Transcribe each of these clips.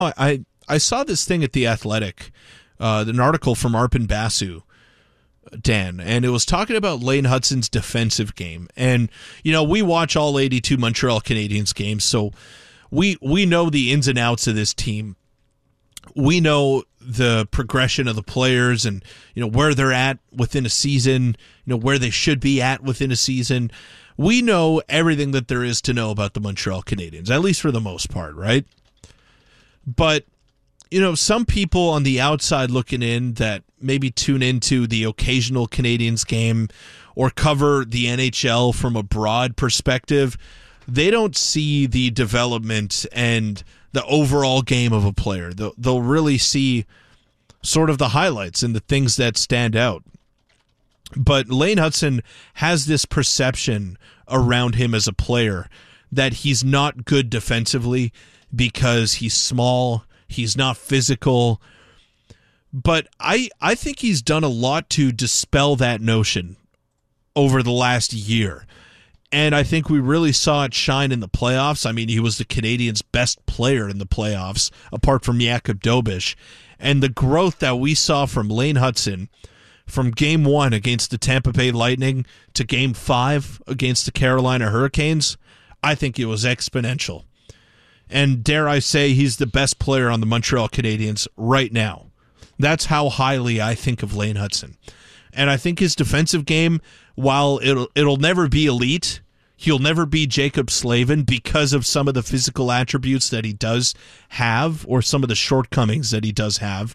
I saw this thing at The Athletic, an article from Arpon Basu, Dan, and it was talking about Lane Hutson's defensive game. And, we watch all 82 Montreal Canadiens games, so we know the ins and outs of this team. We know the progression of the players and, where they're at within a season, where they should be at within a season. We know everything that there is to know about the Montreal Canadiens, at least for the most part, right? But, some people on the outside looking in that maybe tune into the occasional Canadiens game or cover the NHL from a broad perspective, they don't see the development and the overall game of a player. They'll really see sort of the highlights and the things that stand out. But Lane Hutson has this perception around him as a player that he's not good defensively because he's small, he's not physical. But I think he's done a lot to dispel that notion over the last year. And I think we really saw it shine in the playoffs. I mean, he was the Canadiens' best player in the playoffs, apart from Jakub Dobeš. And the growth that we saw from Lane Hutson from Game 1 against the Tampa Bay Lightning to Game 5 against the Carolina Hurricanes, I think it was exponential. And dare I say, he's the best player on the Montreal Canadiens right now. That's how highly I think of Lane Hutson. And I think his defensive game, while it'll never be elite, he'll never be Jacob Slavin because of some of the physical attributes that he does have or some of the shortcomings that he does have.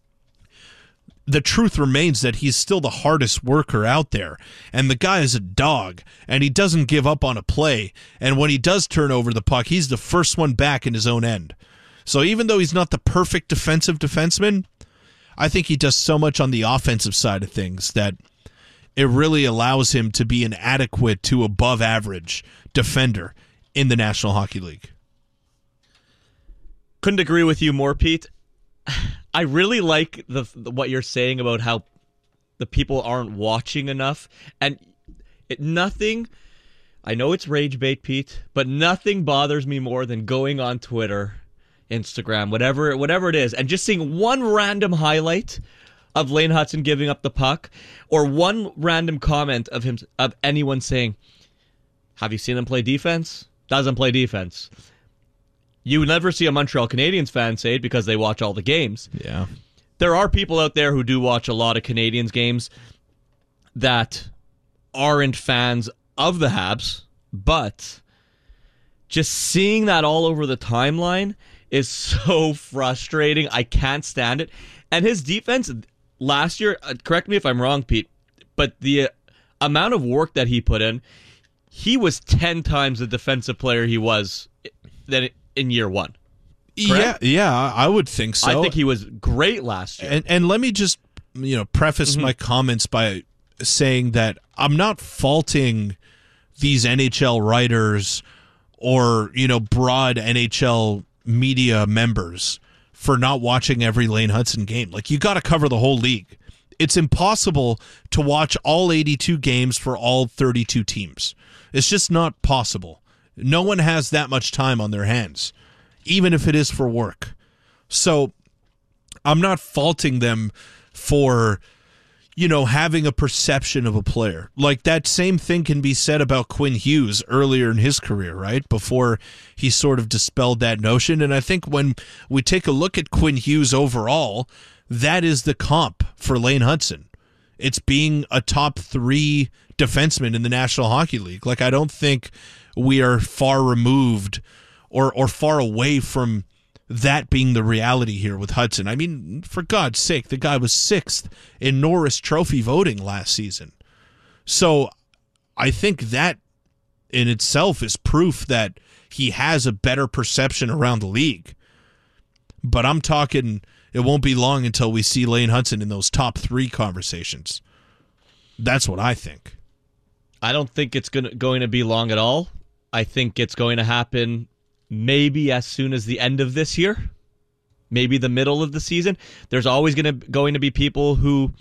The truth remains that he's still the hardest worker out there. And the guy is a dog, and he doesn't give up on a play. And when he does turn over the puck, he's the first one back in his own end. So even though he's not the perfect defensive defenseman, I think he does so much on the offensive side of things that it really allows him to be an adequate to above average defender in the National Hockey League. Couldn't agree with you more, Pete. I really like what you're saying about how the people aren't watching enough. And nothing, I know it's rage bait, Pete, but nothing bothers me more than going on Twitter, Instagram, whatever it is, and just seeing one random highlight of Lane Hutson giving up the puck, or one random comment of anyone saying, "Have you seen him play defense? Doesn't play defense." You never see a Montreal Canadiens fan say it because they watch all the games. Yeah, there are people out there who do watch a lot of Canadiens games that aren't fans of the Habs, but just seeing that all over the timeline is so frustrating. I can't stand it. And his defense last year, correct me if I'm wrong, Pete, but the amount of work that he put in, he was 10 times the defensive player he was in year one. Correct? Yeah, I would think so. I think he was great last year. And let me just preface my comments by saying that I'm not faulting these NHL writers or broad NHL media members for not watching every Lane Hutson game. Like, you got to cover the whole league. It's impossible to watch all 82 games for all 32 teams. It's just not possible. No one has that much time on their hands, even if it is for work. So I'm not faulting them for having a perception of a player. Like, that same thing can be said about Quinn Hughes earlier in his career, right? Before he sort of dispelled that notion. And I think when we take a look at Quinn Hughes overall, that is the comp for Lane Hutson. It's being a top 3 defenseman in the National Hockey League. Like, I don't think we are far removed or far away from that being the reality here with Hutson. I mean, for God's sake, the guy was 6th in Norris Trophy voting last season. So I think that in itself is proof that he has a better perception around the league. But I'm talking, it won't be long until we see Lane Hutson in those top 3 conversations. That's what I think. I don't think it's going to be long at all. I think it's going to happen maybe as soon as the end of this year, maybe the middle of the season. There's always going to be people who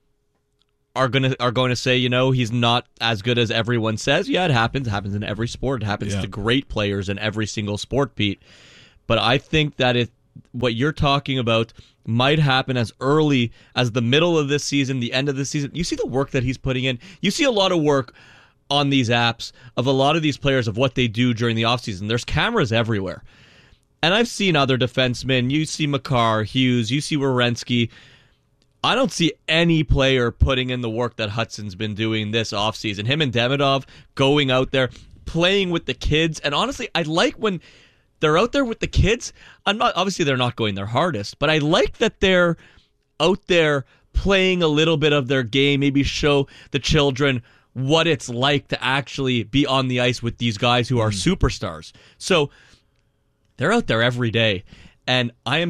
are going to say, he's not as good as everyone says. Yeah, it happens. It happens in every sport. It happens to great players in every single sport, Pete. But I think that what you're talking about might happen as early as the middle of this season, the end of the season. You see the work that he's putting in. You see a lot of work on these apps of a lot of these players, of what they do during the offseason. There's cameras everywhere. And I've seen other defensemen. You see Makar, Hughes, you see Werenski. I don't see any player putting in the work that Hudson's been doing this offseason. Him and Demidov going out there, playing with the kids. And honestly, I like when they're out there with the kids. Obviously they're not going their hardest, but I like that they're out there playing a little bit of their game, maybe show the children what it's like to actually be on the ice with these guys who are superstars. So they're out there every day. And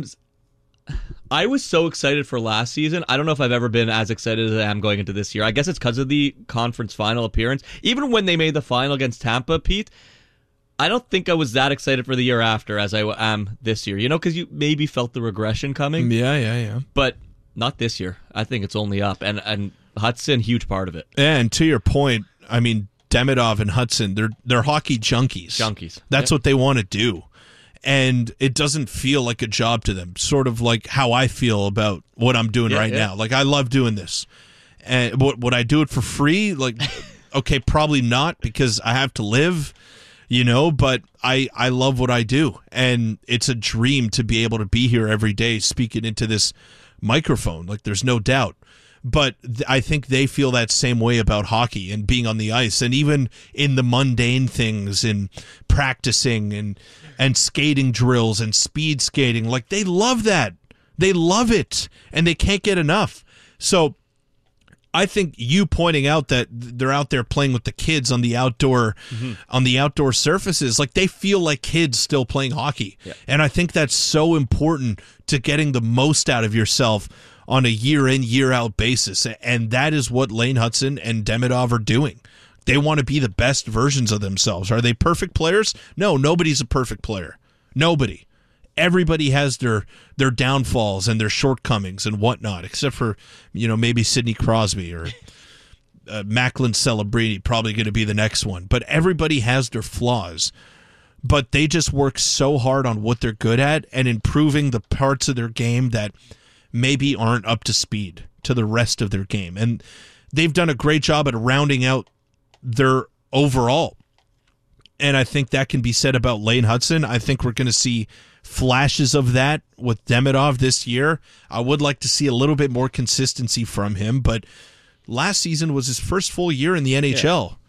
I was so excited for last season. I don't know if I've ever been as excited as I am going into this year. I guess it's because of the conference final appearance. Even when they made the final against Tampa, Pete, I don't think I was that excited for the year after as I am this year. Because you maybe felt the regression coming. Yeah. But not this year. I think it's only up. And Hudson, huge part of it. And to your point, I mean, Demidov and Hudson, they're hockey junkies. That's what they want to do. And it doesn't feel like a job to them, sort of like how I feel about what I'm doing now. Like, I love doing this. And would I do it for free? Like, okay, probably not, because I have to live, but I love what I do. And it's a dream to be able to be here every day speaking into this microphone. Like, there's no doubt. But I think they feel that same way about hockey and being on the ice, and even in the mundane things, in practicing and skating drills and speed skating. Like, they love that. They love it, and they can't get enough. So I think you pointing out that they're out there playing with the kids on the outdoor surfaces, like, they feel like kids still playing hockey. Yeah. And I think that's so important to getting the most out of yourself on a year-in, year-out basis. And that is what Lane Hudson and Demidov are doing. They want to be the best versions of themselves. Are they perfect players? No, nobody's a perfect player. Nobody. Everybody has their downfalls and their shortcomings and whatnot, except for, maybe Sidney Crosby or Macklin Celebrini, probably going to be the next one. But everybody has their flaws. But they just work so hard on what they're good at and improving the parts of their game that maybe aren't up to speed to the rest of their game. And they've done a great job at rounding out their overall. And I think that can be said about Lane Hudson. I think we're going to see flashes of that with Demidov this year. I would like to see a little bit more consistency from him, but last season was his first full year in the NHL. Yeah.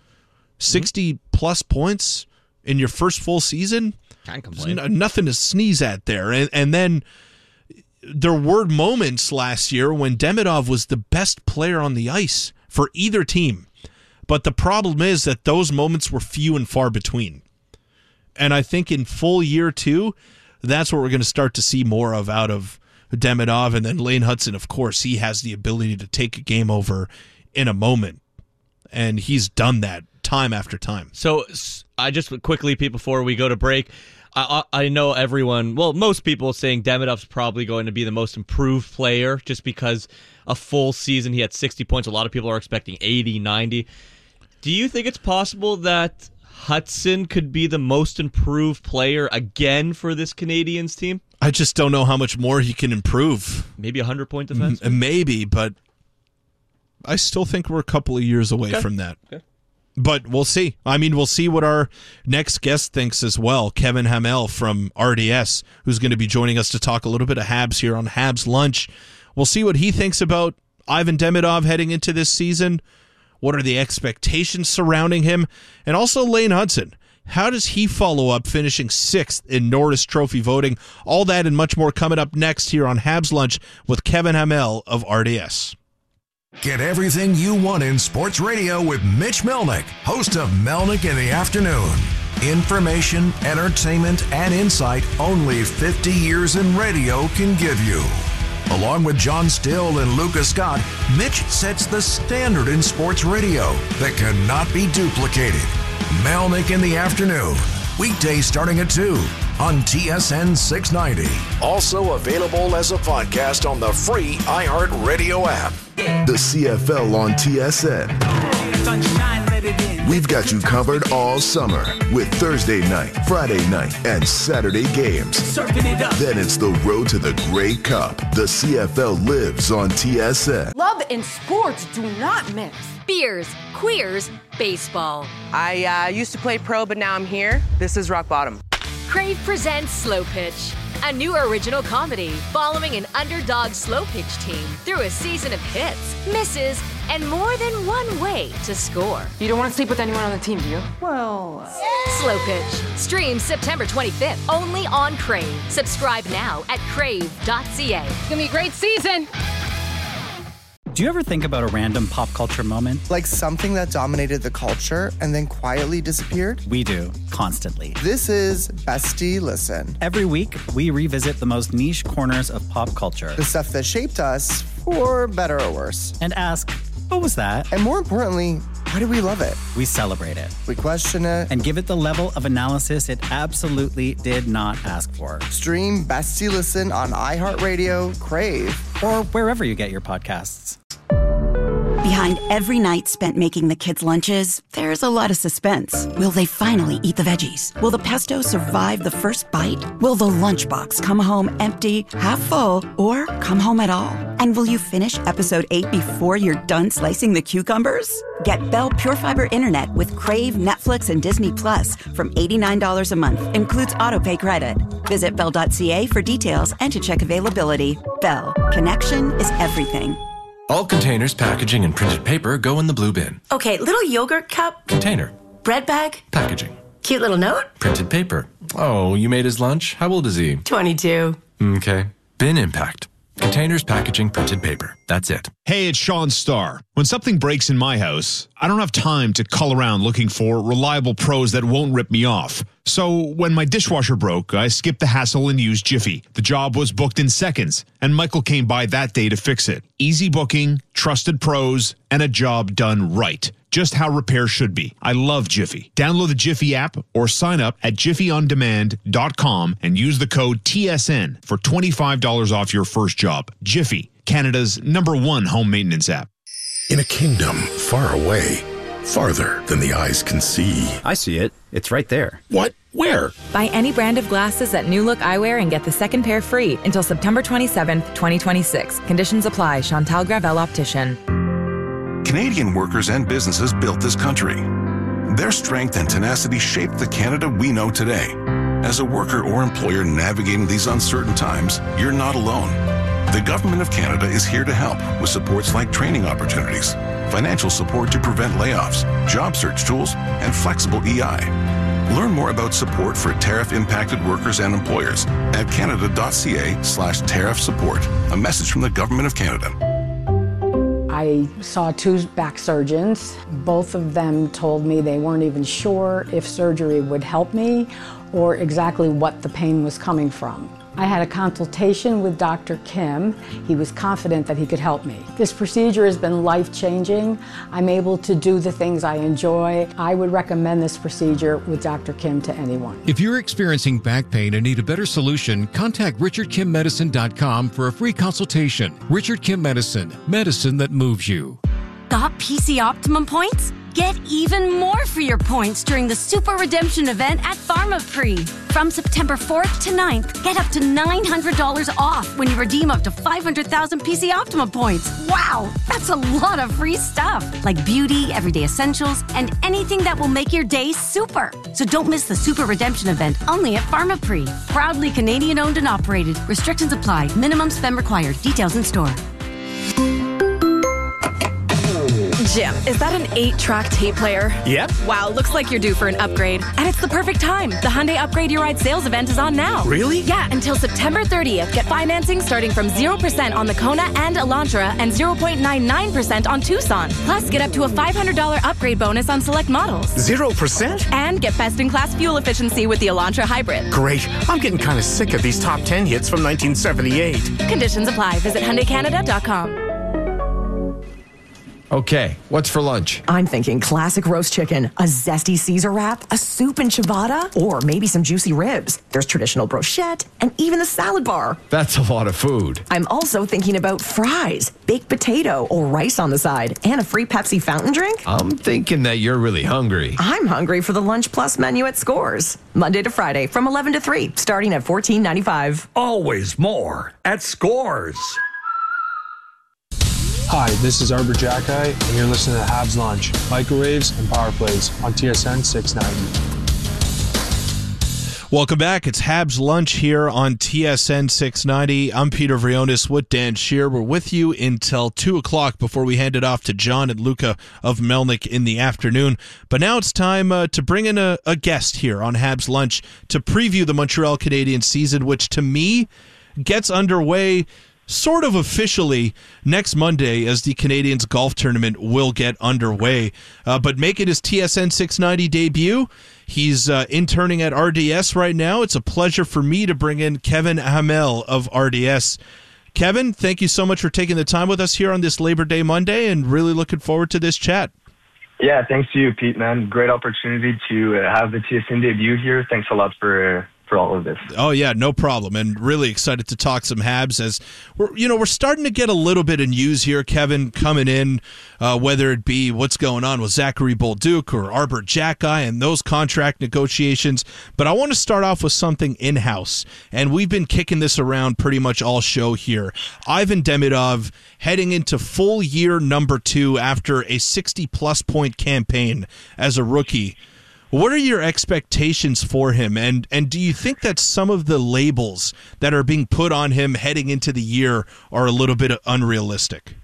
60-plus points in your first full season? Can't complain. Nothing to sneeze at there. And then there were moments last year when Demidov was the best player on the ice for either team. But the problem is that those moments were few and far between. And I think in full year 2, that's what we're going to start to see more of out of Demidov. And then Lane Hudson, of course, he has the ability to take a game over in a moment. And he's done that time after time. So I just quickly, Pete, before we go to break, I know everyone, most people saying Demidov's probably going to be the most improved player just because a full season he had 60 points. A lot of people are expecting 80, 90. Do you think it's possible that Hudson could be the most improved player again for this Canadiens team? I just don't know how much more he can improve. Maybe 100-point defense? Maybe, but I still think we're a couple of years away from that. Okay. But we'll see. I mean, we'll see what our next guest thinks as well. Kevin Hamel from RDS, who's going to be joining us to talk a little bit of Habs here on Habs Lunch. We'll see what he thinks about Ivan Demidov heading into this season. What are the expectations surrounding him? And also Lane Hudson. How does he follow up finishing 6th in Norris Trophy voting? All that and much more coming up next here on Habs Lunch with Kevin Hamel of RDS. Get everything you want in sports radio with Mitch Melnick, host of Melnick in the Afternoon. Information, entertainment, and insight only 50 years in radio can give you. Along with John Still and Lucas Scott, Mitch sets the standard in sports radio that cannot be duplicated. Melnick in the Afternoon, weekdays starting at 2 on TSN 690. Also available as a podcast on the free iHeartRadio app. The CFL on TSN. Sunshine, let it in. We've got you covered all summer with Thursday night, Friday night, and Saturday games. Surfing it up. Then it's the road to the Grey Cup. The CFL lives on TSN. Love and sports do not mix. Beers, queers, baseball. I used to play pro, but now I'm here. This is rock bottom. Crave presents Slow Pitch, a new original comedy following an underdog slow pitch team through a season of hits, misses, and more than one way to score. You don't want to sleep with anyone on the team, do you? Well, Slow Pitch streams September 25th only on Crave. Subscribe now at crave.ca. It's gonna be a great season. Do you ever think about a random pop culture moment? Like something that dominated the culture and then quietly disappeared? We do, constantly. This is Bestie Listen. Every week, we revisit the most niche corners of pop culture. The stuff that shaped us, for better or worse. And ask, what was that? And more importantly, why do we love it? We celebrate it. We question it. And give it the level of analysis it absolutely did not ask for. Stream Bestie Listen on iHeartRadio, Crave, or wherever you get your podcasts. Behind every night spent making the kids' lunches, there's a lot of suspense. Will they finally eat the veggies? Will the pesto survive the first bite? Will the lunchbox come home empty, half full, or come home at all? And will you finish episode 8 before you're done slicing the cucumbers? Get Bell Pure Fiber Internet with Crave, Netflix, and Disney Plus from $89 a month. Includes autopay credit. Visit Bell.ca for details and to check availability. Bell. Connection is everything. All containers, packaging, and printed paper go in the blue bin. Okay, little yogurt cup. Container. Bread bag. Packaging. Cute little note. Printed paper. Oh, you made his lunch? How old is he? 22. Okay. Bin impact. Containers, packaging, printed paper. That's it. Hey, it's Sean Starr. When something breaks in my house, I don't have time to cull around looking for reliable pros that won't rip me off. So when my dishwasher broke, I skipped the hassle and used Jiffy. The job was booked in seconds, and Michael came by that day to fix it. Easy booking, trusted pros, and a job done right. Just how repair should be. I love Jiffy. Download the Jiffy app or sign up at jiffyondemand.com and use the code TSN for $25 off your first job. Jiffy, Canada's #1 home maintenance app. In a kingdom far away, farther than the eyes can see. I see it. It's right there. What? Where? Buy any brand of glasses at New Look Eyewear and get the second pair free until September 27th, 2026. Conditions apply. Chantal Gravel Optician. Canadian workers and businesses built this country. Their strength and tenacity shaped the Canada we know today. As a worker or employer navigating these uncertain times, you're not alone. The Government of Canada is here to help with supports like training opportunities, financial support to prevent layoffs, job search tools, and flexible EI. Learn more about support for tariff-impacted workers and employers at canada.ca/tariff support. A message from the Government of Canada. I saw 2 back surgeons. Both of them told me they weren't even sure if surgery would help me or exactly what the pain was coming from. I had a consultation with Dr. Kim. He was confident that he could help me. This procedure has been life-changing. I'm able to do the things I enjoy. I would recommend this procedure with Dr. Kim to anyone. If you're experiencing back pain and need a better solution, contact RichardKimMedicine.com for a free consultation. Richard Kim Medicine, medicine that moves you. Got PC Optimum points? Get even more for your points during the Super Redemption event at PharmaPre. From September 4th to 9th, get up to $900 off when you redeem up to 500,000 PC Optimum points. Wow, that's a lot of free stuff, like beauty, everyday essentials, and anything that will make your day super. So don't miss the Super Redemption event only at PharmaPre. Proudly Canadian owned and operated. Restrictions apply. Minimum spend required. Details in store. Jim, is that an 8-track tape player? Yep. Wow, looks like you're due for an upgrade. And it's the perfect time. The Hyundai Upgrade Your Ride sales event is on now. Really? Yeah, until September 30th. Get financing starting from 0% on the Kona and Elantra and 0.99% on Tucson. Plus, get up to a $500 upgrade bonus on select models. 0%? And get best-in-class fuel efficiency with the Elantra Hybrid. Great. I'm getting kind of sick of these top 10 hits from 1978. Conditions apply. Visit HyundaiCanada.com. Okay, what's for lunch? I'm thinking classic roast chicken, a zesty Caesar wrap, a soup and ciabatta, or maybe some juicy ribs. There's traditional brochette, and even a salad bar. That's a lot of food. I'm also thinking about fries, baked potato, or rice on the side, and a free Pepsi fountain drink. I'm thinking that you're really hungry. I'm hungry for the Lunch Plus menu at Scores. Monday to Friday from 11 to 3, starting at $14.95. Always more at Scores. Hi, this is Arbor Jacki, and you're listening to Habs Lunch, microwaves and power plays on TSN 690. Welcome back. It's Habs Lunch here on TSN 690. I'm Peter Vrionis with Dan Shear. We're with you until 2 o'clock before we hand it off to John and Luca of Melnick in the afternoon. But now it's time to bring in a guest here on Habs Lunch to preview the Montreal Canadiens season, which to me gets underway sort of officially next Monday as the Canadiens golf tournament will get underway. But making his TSN 690 debut, he's interning at RDS right now. It's a pleasure for me to bring in Kevin Hamel of RDS. Kevin, thank you so much for taking the time with us here on this Labor Day Monday, and really looking forward to this chat. Yeah, thanks to you, Pete, man. Great opportunity to have the TSN debut here. Thanks a lot for all of this. Oh yeah, no problem, and really excited to talk some Habs as we're starting to get a little bit of news here, Kevin, coming in, whether it be what's going on with Zachary Bolduc or Arbor Jacki and those contract negotiations. But I want to start off with something in-house, and we've been kicking this around pretty much all show here. Ivan Demidov heading into full year number 2 after a 60-plus point campaign as a rookie. What are your expectations for him, and do you think that some of the labels that are being put on him heading into the year are a little bit unrealistic?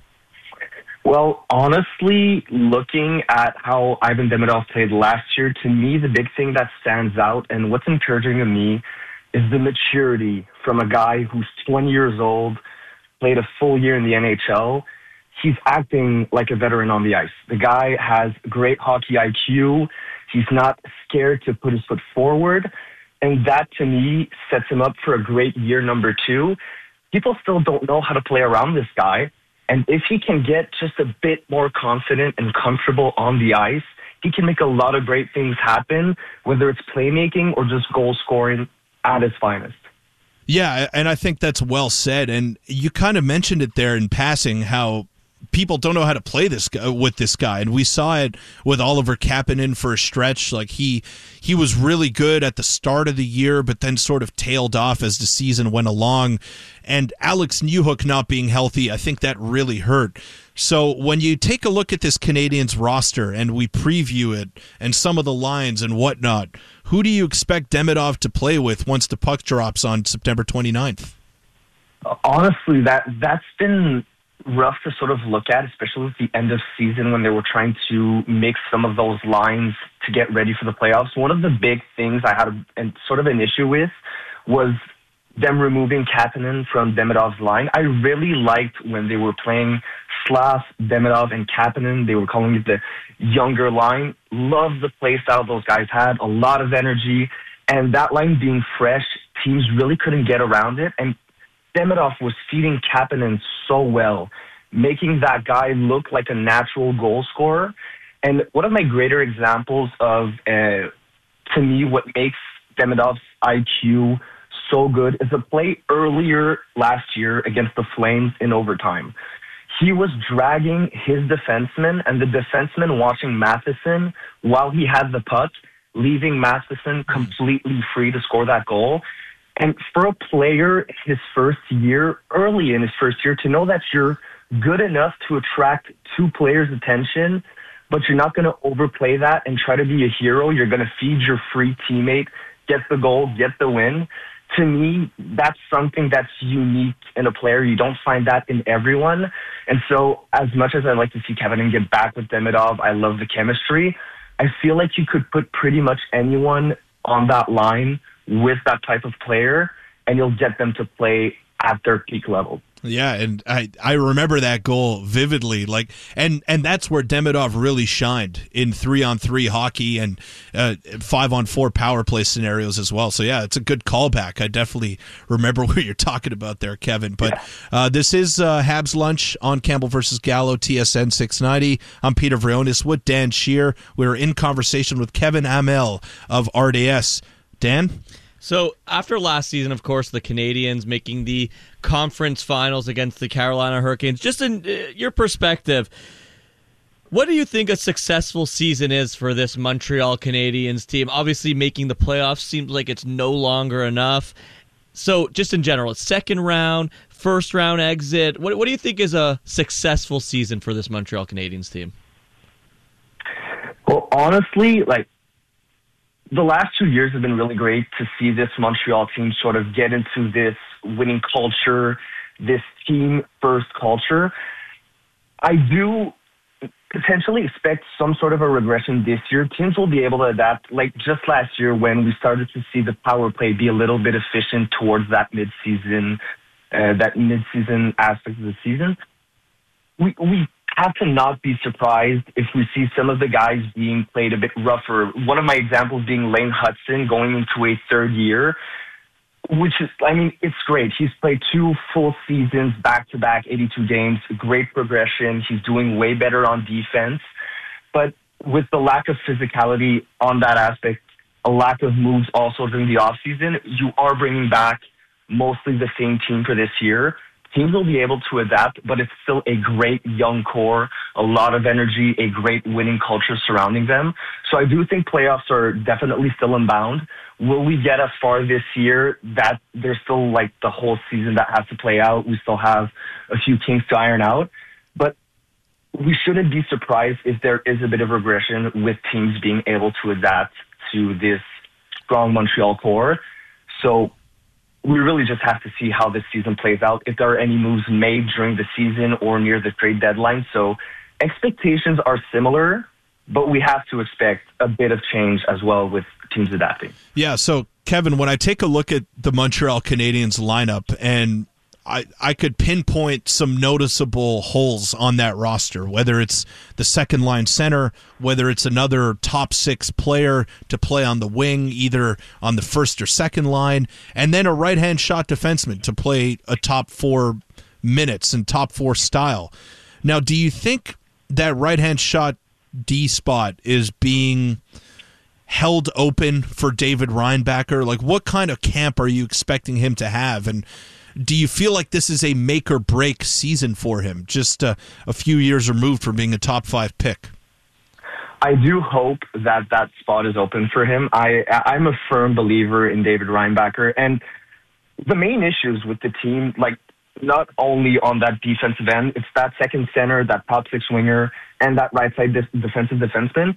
Well, honestly, looking at how Ivan Demidov played last year, to me, the big thing that stands out and what's encouraging to me is the maturity from a guy who's 20 years old, played a full year in the NHL. He's acting like a veteran on the ice. The guy has great hockey IQ. He's not scared to put his foot forward, and that, to me, sets him up for a great year number 2. People still don't know how to play around this guy, and if he can get just a bit more confident and comfortable on the ice, he can make a lot of great things happen, whether it's playmaking or just goal scoring at his finest. Yeah, and I think that's well said, and you kind of mentioned it there in passing, how people don't know how to play this guy, with this guy, and we saw it with Oliver Kapanen for a stretch. Like he was really good at the start of the year, but then sort of tailed off as the season went along. And Alex Newhook not being healthy, I think that really hurt. So when you take a look at this Canadiens roster and we preview it and some of the lines and whatnot, who do you expect Demidov to play with once the puck drops on September 29th? Honestly, that's been rough to sort of look at, especially with the end of season when they were trying to mix some of those lines to get ready for the playoffs. One of the big things I had sort of an issue with was them removing Kapanen from Demidov's line. I really liked when they were playing Slav, Demidov, and Kapanen. They were calling it the younger line. Love the play style those guys had, a lot of energy, and that line being fresh, teams really couldn't get around it, and Demidov was feeding Kapanen so well, making that guy look like a natural goal scorer. And one of my greater examples of, to me, what makes Demidov's IQ so good is a play earlier last year against the Flames in overtime. He was dragging his defenseman, and the defenseman watching Matheson while he had the puck, leaving Matheson completely free to score that goal. And for a player his first year, early in his first year, to know that you're good enough to attract 2 players' attention, but you're not going to overplay that and try to be a hero. You're going to feed your free teammate, get the goal, get the win. To me, that's something that's unique in a player. You don't find that in everyone. And so as much as I'd like to see Kevin get back with Demidov, I love the chemistry. I feel like you could put pretty much anyone on that line with that type of player, and you'll get them to play at their peak level. Yeah, and I remember that goal vividly. Like, and that's where Demidov really shined in 3-on-3 hockey and 5-on-4 power play scenarios as well. So yeah, it's a good callback. I definitely remember what you're talking about there, Kevin. But this is Habs Lunch on Campbell versus Gallo, TSN 690. I'm Peter Vrionis with Dan Scheer. We're in conversation with Kevin Amel of RDS. Dan? So after last season, of course, the Canadiens making the conference finals against the Carolina Hurricanes, just in your perspective, what do you think a successful season is for this Montreal Canadiens team? Obviously, making the playoffs seems like it's no longer enough. So just in general, second round, first round exit, what do you think is a successful season for this Montreal Canadiens team? Well, honestly, the last 2 years have been really great to see this Montreal team sort of get into this winning culture, this team-first culture. I do potentially expect some sort of a regression this year. Teams will be able to adapt, like just last year when we started to see the power play be a little bit efficient towards that mid-season aspect of the season. We have to not be surprised if we see some of the guys being played a bit rougher. One of my examples being Lane Hutson going into a third year, which is, it's great. He's played 2 full seasons back-to-back, 82 games, great progression. He's doing way better on defense. But with the lack of physicality on that aspect, a lack of moves also during the offseason, you are bringing back mostly the same team for this year. Teams will be able to adapt, but it's still a great young core, a lot of energy, a great winning culture surrounding them. So I do think playoffs are definitely still inbound. Will we get as far this year? That there's still the whole season that has to play out. We still have a few kinks to iron out, but we shouldn't be surprised if there is a bit of regression with teams being able to adapt to this strong Montreal core. So we really just have to see how this season plays out, if there are any moves made during the season or near the trade deadline. So expectations are similar, but we have to expect a bit of change as well with teams adapting. Yeah, so Kevin, when I take a look at the Montreal Canadiens lineup, and I could pinpoint some noticeable holes on that roster, whether it's the second line center, whether it's another top 6 player to play on the wing, either on the first or second line, and then a right-hand shot defenseman to play a top 4 minutes and top 4 style. Now, do you think that right-hand shot D spot is being held open for David Reinbacher? What kind of camp are you expecting him to have? And do you feel like this is a make-or-break season for him, just a few years removed from being a top 5 pick? I do hope that spot is open for him. I'm a firm believer in David Reinbacher. And the main issues with the team, not only on that defensive end, it's that second center, that top 6 winger, and that right side defensive defenseman.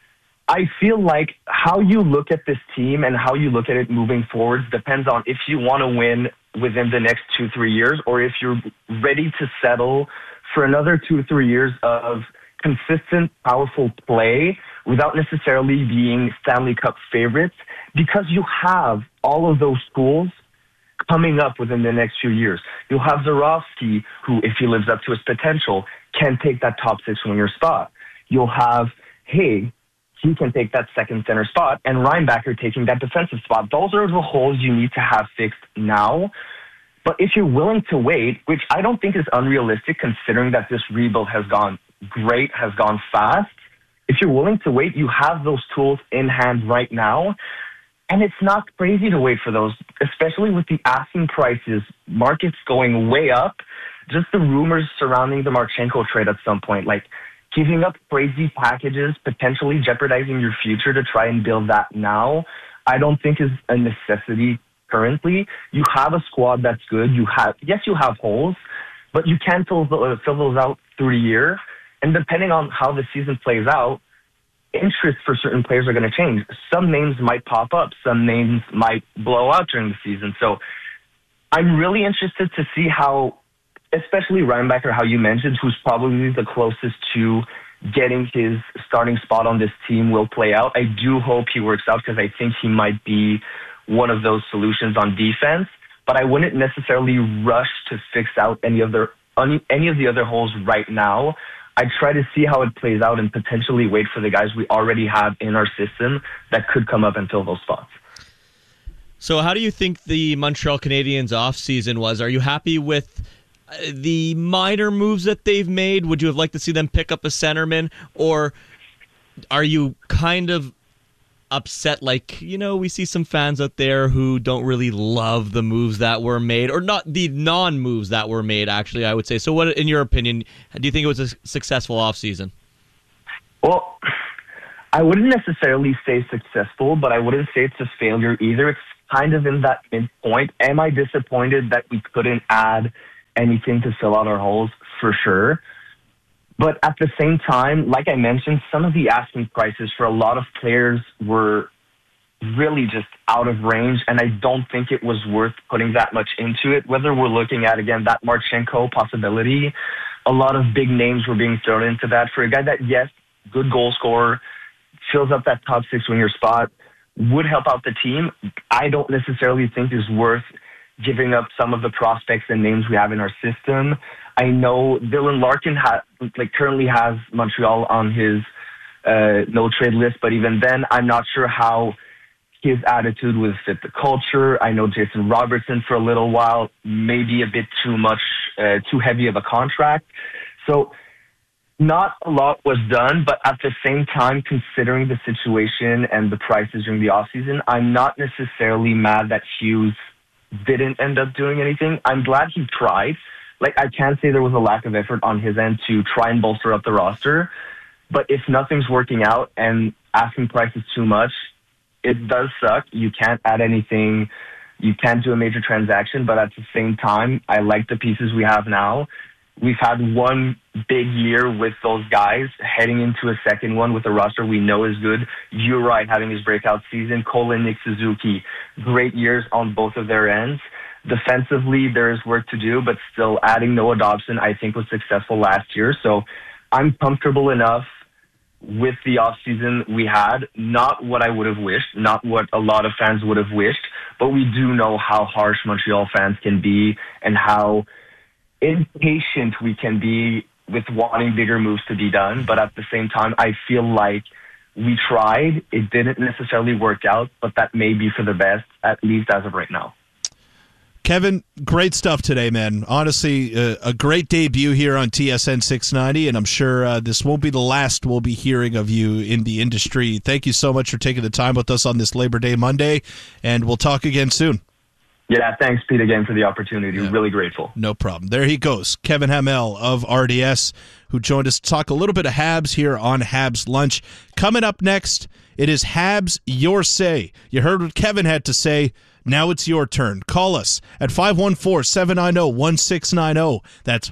I feel like how you look at this team and how you look at it moving forward depends on if you want to win within the next 2-3 years, or if you're ready to settle for another 2-3 years of consistent, powerful play without necessarily being Stanley Cup favorites, because you have all of those tools coming up within the next few years. You'll have Zarovsky, who, if he lives up to his potential, can take that top 6 winger spot. You'll have Haig, he can take that second center spot, and Reinbacher taking that defensive spot. Those are the holes you need to have fixed now. But if you're willing to wait, which I don't think is unrealistic considering that this rebuild has gone great, has gone fast, if you're willing to wait, you have those tools in hand right now. And it's not crazy to wait for those, especially with the asking prices, markets going way up, just the rumors surrounding the Marchenko trade at some point, giving up crazy packages, potentially jeopardizing your future to try and build that now, I don't think is a necessity currently. You have a squad that's good. You have holes, but you can fill those out through the year. And depending on how the season plays out, interest for certain players are going to change. Some names might pop up. Some names might blow out during the season. So I'm really interested to see how, especially Reinbacher, how you mentioned, who's probably the closest to getting his starting spot on this team, will play out. I do hope he works out because I think he might be one of those solutions on defense. but I wouldn't necessarily rush to fix out any of the other holes right now. I try to see how it plays out and potentially wait for the guys we already have in our system that could come up and fill those spots. So how do you think the Montreal Canadiens offseason was? Are you happy with the minor moves that they've made? Would you have liked to see them pick up a centerman? Or are you kind of upset, like, we see some fans out there who don't really love the moves that were made, or not the non-moves that were made, actually, I would say. So what, in your opinion, do you think it was a successful offseason? Well, I wouldn't necessarily say successful, but I wouldn't say it's a failure either. It's kind of in that midpoint. Am I disappointed that we couldn't add anything to fill out our holes? For sure. But at the same time, like I mentioned, some of the asking prices for a lot of players were really just out of range, and I don't think it was worth putting that much into it. Whether we're looking at, again, that Marchenko possibility, a lot of big names were being thrown into that. For a guy that, yes, good goal scorer, fills up that top six winger spot, would help out the team, I don't necessarily think is worth giving up some of the prospects and names we have in our system. I know Dylan Larkin currently has Montreal on his no-trade list, but even then, I'm not sure how his attitude would fit the culture. I know Jason Robertson for a little while, maybe a bit too much, too heavy of a contract. So not a lot was done, but at the same time, considering the situation and the prices during the offseason, I'm not necessarily mad that Hughes didn't end up doing anything. I'm glad he tried. I can't say there was a lack of effort on his end to try and bolster up the roster, but if nothing's working out and asking price is too much, it does suck. You can't add anything. You can't do a major transaction, but at the same time, I like the pieces we have now. We've had one big year with those guys, heading into a second one with a roster we know is good. Uri having his breakout season, Cole and Nick Suzuki, great years on both of their ends. Defensively, there is work to do, but still adding Noah Dobson, I think, was successful last year. So I'm comfortable enough with the offseason we had. Not what I would have wished, not what a lot of fans would have wished, but we do know how harsh Montreal fans can be and how impatient we can be with wanting bigger moves to be done. But at the same time, I feel like we tried. It didn't necessarily work out, but that may be for the best, at least as of right now. Kevin, great stuff today, man. Honestly, a great debut here on TSN 690, and I'm sure this won't be the last we'll be hearing of you in the industry. Thank you so much for taking the time with us on this Labor Day Monday, and we'll talk again soon. Yeah, thanks, Pete, again for the opportunity. Yeah. Really grateful. No problem. There he goes, Kevin Hamel of RDS, who joined us to talk a little bit of Habs here on Habs Lunch. Coming up next, it is Habs Your Say. You heard what Kevin had to say. Now it's your turn. Call us at 514-790-1690. That's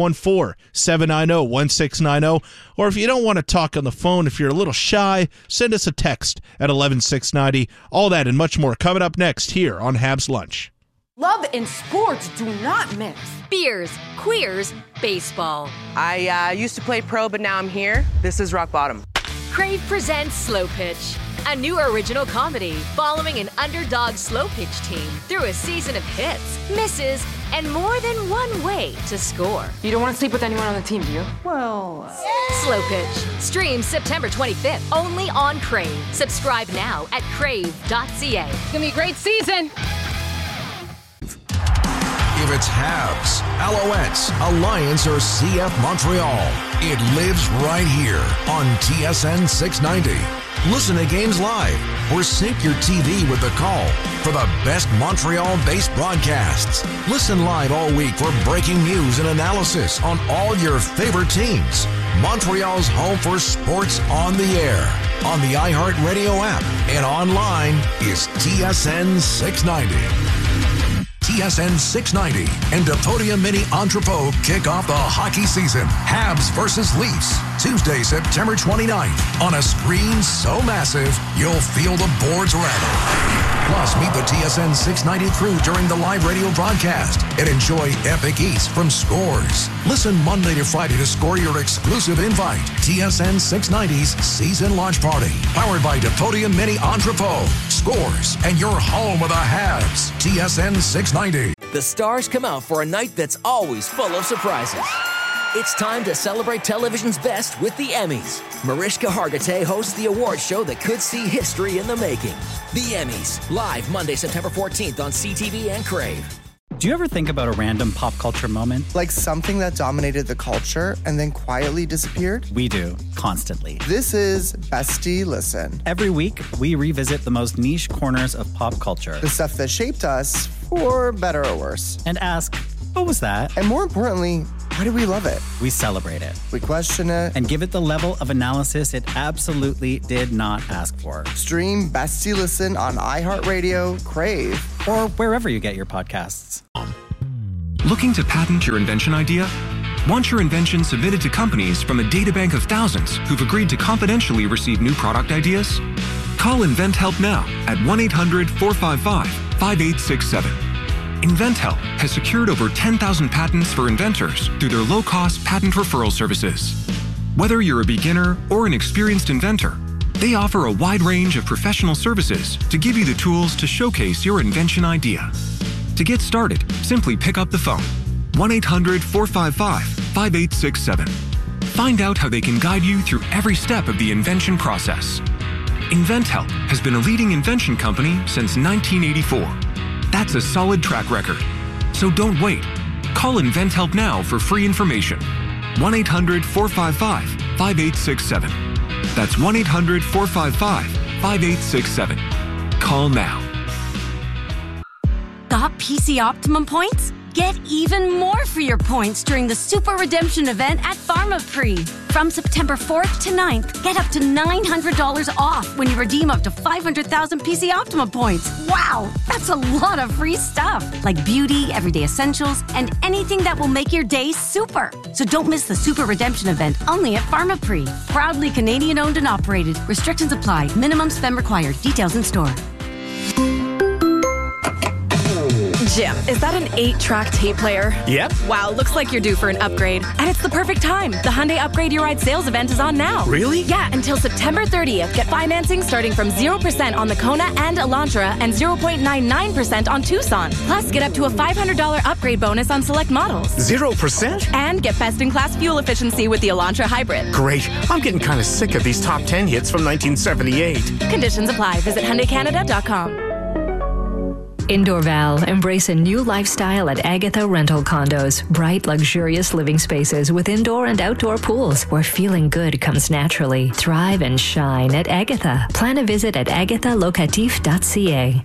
514-790-1690. Or if you don't want to talk on the phone, if you're a little shy, send us a text at 11690. All that and much more coming up next here on Habs Lunch. Love and sports do not mix. Beers, queers, baseball. I used to play pro, but now I'm here. This is rock bottom. Crave presents Slow Pitch, a new original comedy following an underdog slow pitch team through a season of hits, misses, and more than one way to score. You don't want to sleep with anyone on the team, do you? Well... Slow Pitch. Streams September 25th, only on Crave. Subscribe now at crave.ca. It's going to be a great season. If it's Habs, Alouettes, Alliance, or CF Montreal, it lives right here on TSN 690. Listen to games live or sync your TV with the call for the best Montreal-based broadcasts. Listen live all week for breaking news and analysis on all your favorite teams. Montreal's home for sports on the air, on the iHeartRadio app, and online is TSN 690. TSN 690 and Deponia Mini Entrepot kick off the hockey season. Habs versus Leafs, Tuesday, September 29th, on a screen so massive you'll feel the boards rattle. Plus, meet the TSN 690 crew during the live radio broadcast and enjoy epic eats from Scores. Listen Monday to Friday to score your exclusive invite. TSN 690's season launch party, powered by Depodium Mini Entrepot. Scores, and you're home with the Habs. TSN 690. The stars come out for a night that's always full of surprises. It's time to celebrate television's best with the Emmys. Mariska Hargitay hosts the award show that could see history in the making. The Emmys, live Monday, September 14th on CTV and Crave. Do you ever think about a random pop culture moment? Like something that dominated the culture and then quietly disappeared? We do, constantly. This is Bestie Listen. Every week, we revisit the most niche corners of pop culture. The stuff that shaped us, for better or worse. And ask, what was that? And more importantly, why do we love it? We celebrate it. We question it. And give it the level of analysis it absolutely did not ask for. Stream Bestie Listen on iHeartRadio, Crave, or wherever you get your podcasts. Looking to patent your invention idea? Want your invention submitted to companies from a databank of thousands who've agreed to confidentially receive new product ideas? Call InventHelp now at 1-800-455-5867. InventHelp has secured over 10,000 patents for inventors through their low-cost patent referral services. Whether you're a beginner or an experienced inventor, they offer a wide range of professional services to give you the tools to showcase your invention idea. To get started, simply pick up the phone, 1-800-455-5867. Find out how they can guide you through every step of the invention process. InventHelp has been a leading invention company since 1984. That's a solid track record. So don't wait. Call InventHelp now for free information. 1-800-455-5867. That's 1-800-455-5867. Call now. Got PC Optimum points? Get even more for your points during the Super Redemption event at PharmaPre. From September 4th to 9th, get up to $900 off when you redeem up to 500,000 PC Optimum points. Wow, that's a lot of free stuff, like beauty, everyday essentials, and anything that will make your day super. So don't miss the Super Redemption event only at PharmaPre. Proudly Canadian owned and operated. Restrictions apply. Minimum spend required. Details in store. Jim, is that an 8-track tape player? Yep. Wow, looks like you're due for an upgrade. And it's the perfect time. The Hyundai Upgrade Your Ride sales event is on now. Really? Yeah, until September 30th. Get financing starting from 0% on the Kona and Elantra and 0.99% on Tucson. Plus, get up to a $500 upgrade bonus on select models. 0%? And get best-in-class fuel efficiency with the Elantra Hybrid. Great. I'm getting kind of sick of these top 10 hits from 1978. Conditions apply. Visit HyundaiCanada.com. Indoorval. Embrace a new lifestyle at Agatha Rental Condos. Bright, luxurious living spaces with indoor and outdoor pools where feeling good comes naturally. Thrive and shine at Agatha. Plan a visit at agathalocatif.ca.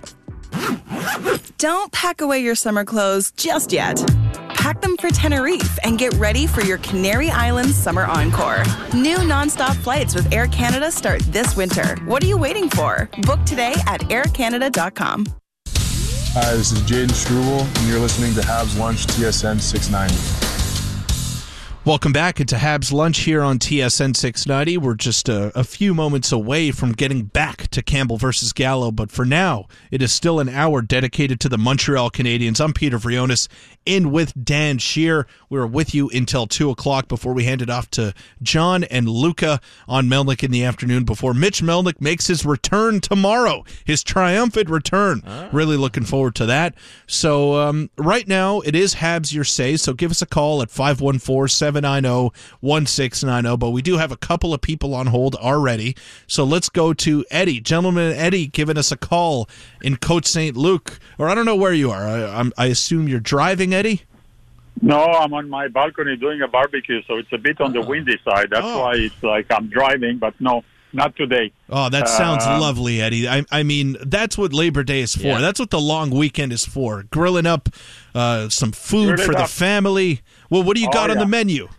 Don't pack away your summer clothes just yet. Pack them for Tenerife and get ready for your Canary Islands Summer Encore. New nonstop flights with Air Canada start this winter. What are you waiting for? Book today at aircanada.com. Hi, this is Jaden Struble, and you're listening to Habs Lunch TSN 690. Welcome back into Habs Lunch here on TSN 690. We're just a few moments away from getting back to Campbell versus Gallo, but for now, it is still an hour dedicated to the Montreal Canadiens. I'm Peter Vrionis, in with Dan Shear. We were with you until 2 o'clock before we hand it off to John and Luca on Melnick in the afternoon before Mitch Melnick makes his return tomorrow, his triumphant return. Really looking forward to that. So right now, it is Habs Your Say, so give us a call at 514-790-1690, but we do have a couple of people on hold already. So let's go to Eddie. Gentleman Eddie giving us a call in Côte St. Luc, or I don't know where you are. I assume you're driving, Eddie? No, I'm on my balcony doing a barbecue, so it's a bit on the windy side. That's why it's like I'm driving, but no, not today. Oh, that sounds lovely, Eddie. I mean, that's what Labor Day is for. Yeah. That's what the long weekend is for. Grilling up some food for the family. Well, what do you got on the menu?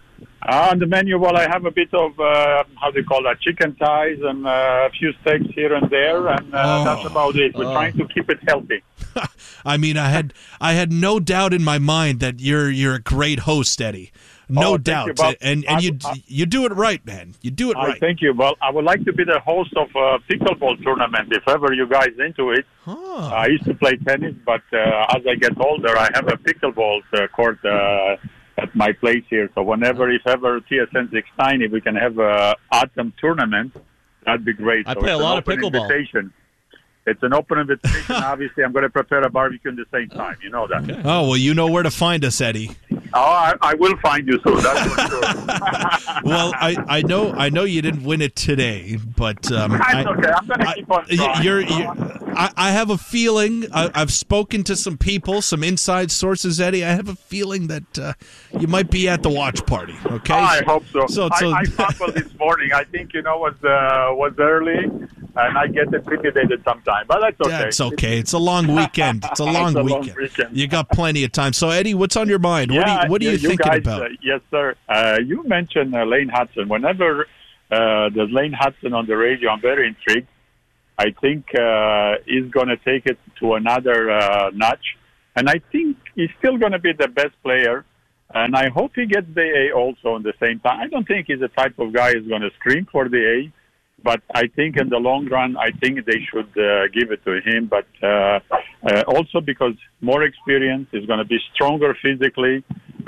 On the menu, well, I have a bit of, how do you call that, chicken thighs and a few steaks here and there, and that's about it. We're trying to keep it healthy. I mean, I had no doubt in my mind that you're a great host, Eddie. No doubt. And you do it right, man. You do it right. Thank you. Well, I would like to be the host of a pickleball tournament if ever you guys into it. I used to play tennis, but as I get older, I have a pickleball court at my place here. So if ever TSN 690, we can have a autumn tournament, that'd be great. I play a lot of pickleball. Invitation. It's an open invitation. Obviously, I'm going to prepare a barbecue at the same time. You know that. Okay. Oh, well, you know where to find us, Eddie. Oh, I will find you soon. That's for sure. Well, I know you didn't win it today, but that's okay. I'm going to keep on trying. I have a feeling. I've spoken to some people, some inside sources, Eddie. I have a feeling that you might be at the watch party. Okay. I hope so. I fumbled this morning. I think was early. And I get intimidated sometimes, but that's okay. That's okay. It's a long weekend. It's a long weekend. You got plenty of time. So, Eddie, what's on your mind? What are you thinking guys, about? Yes, sir. You mentioned Lane Hudson. Whenever there's Lane Hudson on the radio, I'm very intrigued. I think he's going to take it to another notch. And I think he's still going to be the best player. And I hope he gets the A also at the same time. I don't think he's the type of guy who's going to scream for the A. But I think in the long run, I think they should give it to him. But also because more experience, is going to be stronger physically.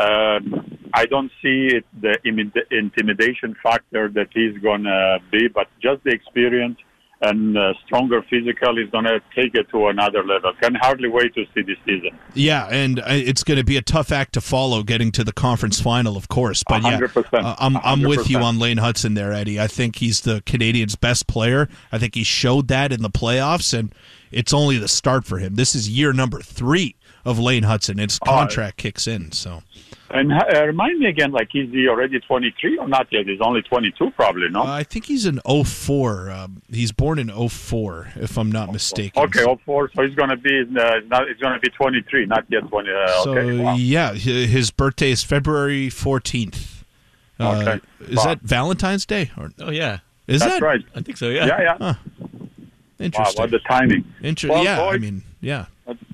I don't see the intimidation factor that he's going to be, but just the experience and stronger physical is going to take it to another level. Can hardly wait to see this season. Yeah, and it's going to be a tough act to follow getting to the conference final, of course. But 100%. Yeah, I'm with you on Lane Hudson there, Eddie. I think he's the Canadians' best player. I think he showed that in the playoffs, and it's only the start for him. This is year number 3 of Lane Hudson. His contract kicks in, so... And remind me again, is he already 23 or not yet? He's only 22 probably, no? I think he's in 04. He's born in 04, if I'm not mistaken. Okay, 04. So he's going to be he's going to be 23, not yet 20. Okay, wow. Yeah, his birthday is February 14th. Okay. Is that Valentine's Day? Oh, yeah. Is That's that? right. I think so, yeah. Yeah. Huh. Interesting. Wow, what the timing. Well, yeah, boys, I mean, yeah.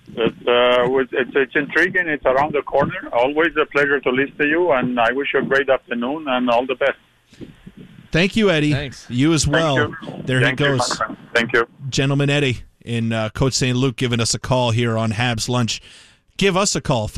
It's intriguing. It's around the corner. Always a pleasure to listen to you, and I wish you a great afternoon and all the best. Thank you, Eddie. Thanks. You as well. There he goes. Thank you. Gentleman Eddie in Côte St. Luc giving us a call here on Habs Lunch. Give us a call,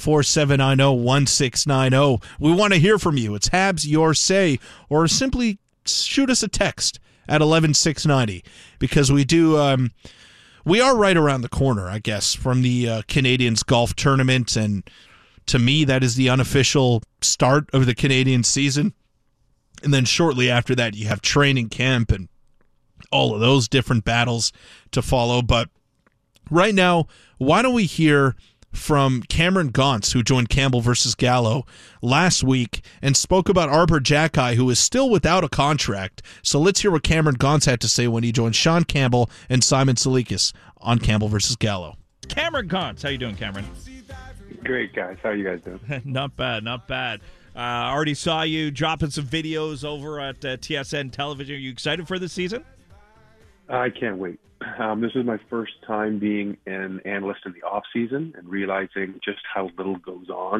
514-790-1690. We want to hear from you. It's Habs Your Say, or simply shoot us a text at 11690, because we do... we are right around the corner, I guess, from the Canadiens golf tournament, and to me, that is the unofficial start of the Canadian season. And then shortly after that, you have training camp and all of those different battles to follow. But right now, why don't we hear from Cameron Gauntz, who joined Campbell versus Gallo last week and spoke about Arber Xhekaj, who is still without a contract. So let's hear what Cameron Gauntz had to say when he joined Sean Campbell and Simon Salikas on Campbell versus Gallo. Cameron Gauntz, how you doing, Cameron? Great, guys. How are you guys doing? Not bad, not bad. Already saw you dropping some videos over at TSN Television. Are you excited for the season? I can't wait. This is my first time being an analyst in the off season and realizing just how little goes on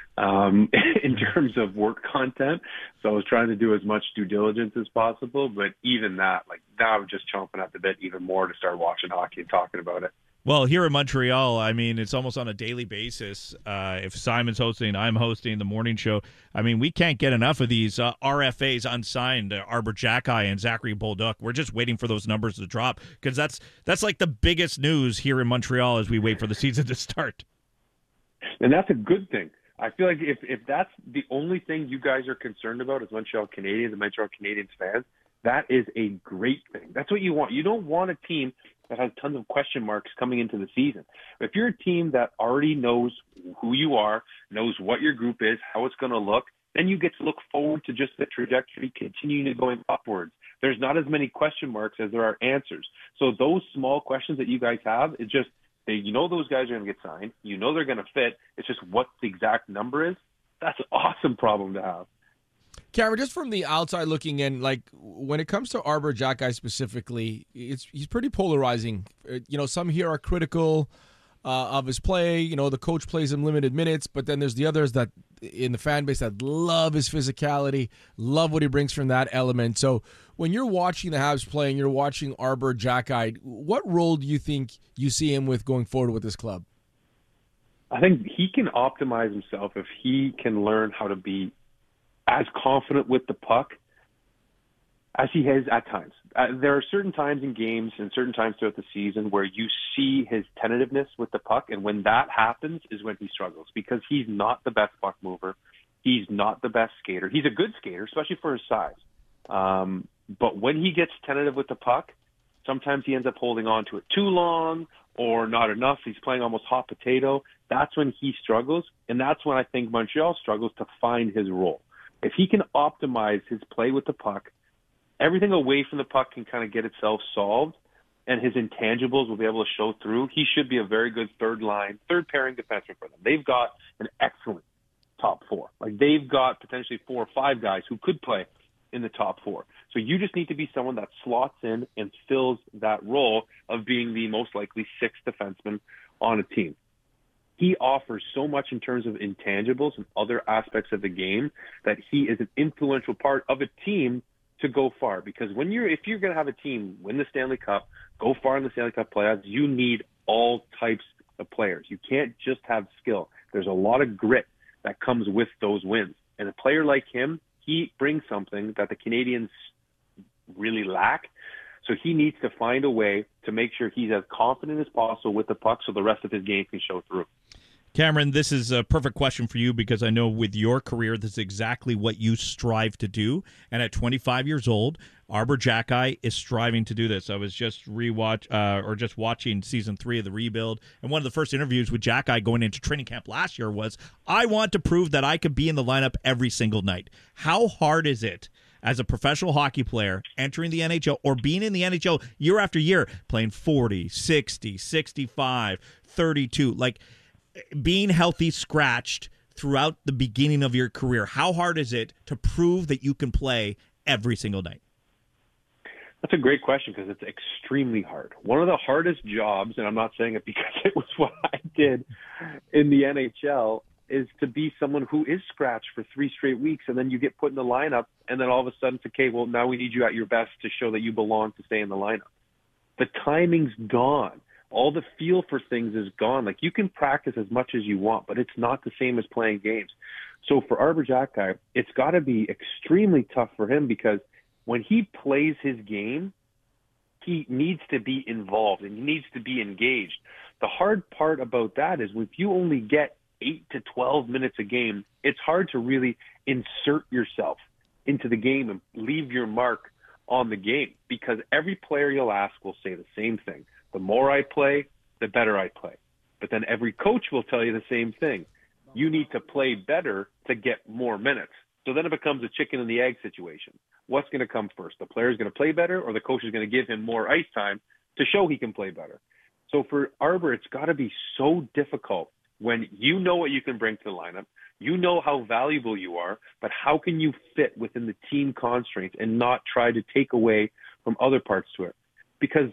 in terms of work content. So I was trying to do as much due diligence as possible, but even that, now I'm just chomping at the bit even more to start watching hockey and talking about it. Well, here in Montreal, I mean, it's almost on a daily basis. If Simon's hosting, I'm hosting the morning show. I mean, we can't get enough of these RFAs unsigned, Arber Xhekaj and Zachary Bolduc. We're just waiting for those numbers to drop, because that's like the biggest news here in Montreal as we wait for the season to start. And that's a good thing. I feel like if that's the only thing you guys are concerned about as Montreal Canadiens and Montreal Canadiens fans, that is a great thing. That's what you want. You don't want a team that has tons of question marks coming into the season. If you're a team that already knows who you are, knows what your group is, how it's going to look, then you get to look forward to just the trajectory continuing to going upwards. There's not as many question marks as there are answers. So those small questions that you guys have, it's just, you know those guys are going to get signed. You know they're going to fit. It's just what the exact number is. That's an awesome problem to have. Cameron, just from the outside looking in, like when it comes to Arber Xhekaj specifically, he's pretty polarizing. Some here are critical of his play. The coach plays him limited minutes, but then there's the others that in the fan base that love his physicality, love what he brings from that element. So when you're watching the Habs play and you're watching Arber Xhekaj, what role do you think you see him with going forward with this club? I think he can optimize himself if he can learn how to be as confident with the puck as he has at times. There are certain times in games and certain times throughout the season where you see his tentativeness with the puck, and when that happens is when he struggles because he's not the best puck mover. He's not the best skater. He's a good skater, especially for his size. But when he gets tentative with the puck, sometimes he ends up holding on to it too long or not enough. He's playing almost hot potato. That's when he struggles, and that's when I think Montreal struggles to find his role. If he can optimize his play with the puck, everything away from the puck can kind of get itself solved, and his intangibles will be able to show through. He should be a very good third pairing defenseman for them. They've got an excellent top four. Like, they've got potentially 4 or 5 guys who could play in the top 4. So you just need to be someone that slots in and fills that role of being the most likely 6th defenseman on a team. He offers so much in terms of intangibles and other aspects of the game that he is an influential part of a team to go far. Because if you're going to have a team win the Stanley Cup, go far in the Stanley Cup playoffs, you need all types of players. You can't just have skill. There's a lot of grit that comes with those wins. And a player like him, he brings something that the Canadians really lack. So he needs to find a way to make sure he's as confident as possible with the puck so the rest of his game can show through. Cameron, this is a perfect question for you because I know with your career, this is exactly what you strive to do. And at 25 years old, Arber Xhekaj is striving to do this. I was just watching season 3 of The Rebuild, and one of the first interviews with Xhekaj going into training camp last year was, I want to prove that I could be in the lineup every single night. How hard is it as a professional hockey player entering the NHL or being in the NHL year after year, playing 40, 60, 65, 32, like being healthy, scratched throughout the beginning of your career? How hard is it to prove that you can play every single night? That's a great question because it's extremely hard. One of the hardest jobs, and I'm not saying it because it was what I did in the NHL, is to be someone who is scratched for 3 straight weeks, and then you get put in the lineup, and then all of a sudden it's okay, well, now we need you at your best to show that you belong to stay in the lineup. The timing's gone. All the feel for things is gone. Like, you can practice as much as you want, but it's not the same as playing games. So for Arber Xhekaj, it's got to be extremely tough for him because when he plays his game, he needs to be involved and he needs to be engaged. The hard part about that is if you only get 8 to 12 minutes a game, it's hard to really insert yourself into the game and leave your mark on the game because every player you'll ask will say the same thing. The more I play, the better I play. But then every coach will tell you the same thing. You need to play better to get more minutes. So then it becomes a chicken and the egg situation. What's going to come first? The player's going to play better or the coach is going to give him more ice time to show he can play better? So for Arber, it's got to be so difficult when you know what you can bring to the lineup, you know how valuable you are, but how can you fit within the team constraints and not try to take away from other parts to it? Because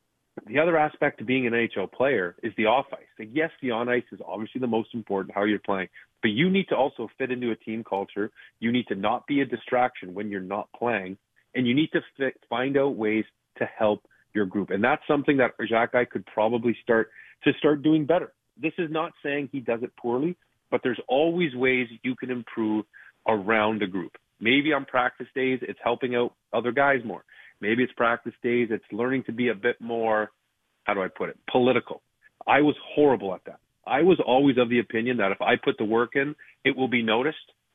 the other aspect of being an NHL player is the off-ice. Like, yes, the on-ice is obviously the most important, how you're playing, but you need to also fit into a team culture. You need to not be a distraction when you're not playing, and you need to find out ways to help your group. And that's something that Xhekaj could probably start doing better. This is not saying he does it poorly, but there's always ways you can improve around a group. Maybe on practice days, it's helping out other guys more. Maybe it's practice days. It's learning to be a bit more, how do I put it, political. I was horrible at that. I was always of the opinion that if I put the work in, it will be noticed,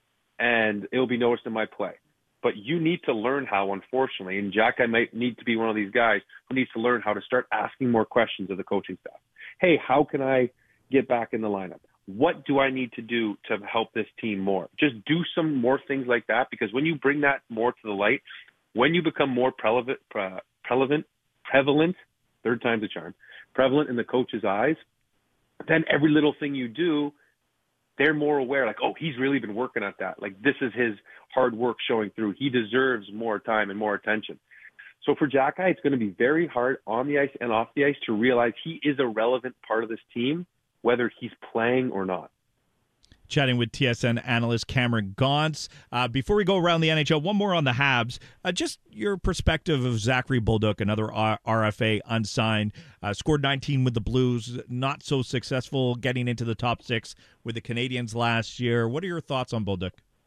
and it will be noticed in my play. But you need to learn how, unfortunately, and Xhekaj might need to be one of these guys who needs to learn how to start asking more questions of the coaching staff. Hey, how can I get back in the lineup? What do I need to do to help this team more? Just do some more things like that, because when you bring that more to the light, when you become more prevalent, third time's a charm, prevalent in the coach's eyes, then every little thing you do they're more aware, like, oh, he's really been working at that. Like, this is his hard work showing through. He deserves more time and more attention. So for Xhekaj, it's going to be very hard on the ice and off the ice to realize he is a relevant part of this team, whether he's playing or not. Chatting with TSN analyst Cameron Gaunce. Before we go around the NHL, one more on the Habs. Just your perspective of Zachary Bolduc, another RFA unsigned, scored 19 with the Blues, not so successful getting into the top 6 with the Canadiens last year. What are your thoughts on Bolduc?